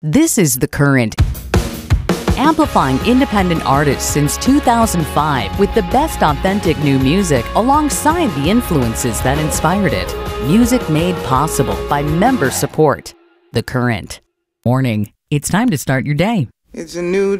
This is The Current, amplifying independent artists since 2005 with the best authentic new music alongside the influences that inspired it. Music made possible by member support. The Current. Warning, it's time to start your day. It's a new